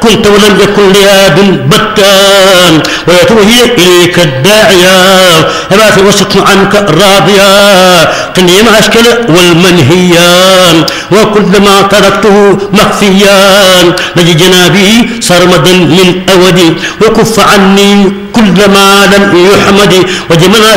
كنت ولم يكن لها بتان ويتوهي إليك الداعية رافع وسط عنك راضيا قني ما أشكل والمنهيان وكلما تركته مخفيا لجي جنابي سرمدا من أودي وكف عني كل ما لم يحمد وجمنا